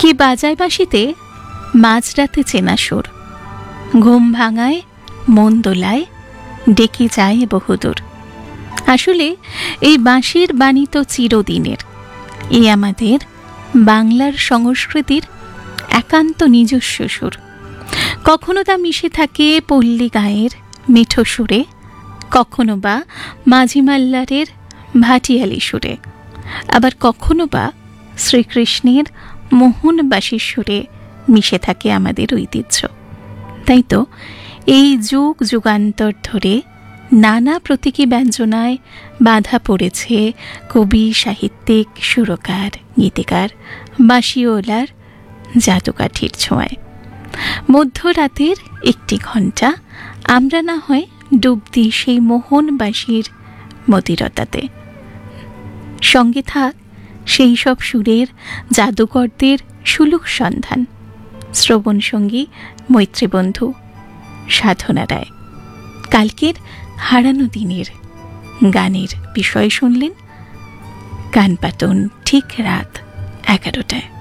কি বাজায় বাঁশিতে মাঝরাতে চেনা সুর, ঘুম ভাঙায় মন দোলায়, ডেকে যায় বহুদূর। আসলে এই বাঁশির বাণী তো চিরদিনের, এই আমাদের বাংলার সংস্কৃতির একান্ত নিজস্ব সুর। কখনো তা মিশে থাকে পল্লী গায়ের মিঠো সুরে, কখনো বা মাঝি মাল্লারের ভাটিয়ালি সুরে, আবার কখনো বা শ্রীকৃষ্ণের মোহনবাসীর সুরে মিশে থাকে আমাদের ঐতিহ্য। তাই তো এই যুগ যুগান্তর ধরে নানা প্রতীকী ব্যঞ্জনায় বাধা পড়েছে কবি, সাহিত্যিক, সুরকার, গীতিকার, বাঁশিওয়ালার জাদুকাঠির ছোঁয়ায়। মধ্যরাতের একটি ঘণ্টা আমরা না হয় ডুব দিই সেই মোহনবাসীর মতিরতাতে। সঙ্গে থাক সেই সব সুরের জাদুকরদের সুলুক সন্ধান। শ্রবণ সঙ্গী মৈত্রীবন্ধু সাধনা রায়। কালকের হারানো দিনের গানের বিষয় শুনলেন। কান পাতুন ঠিক রাত 11টায়।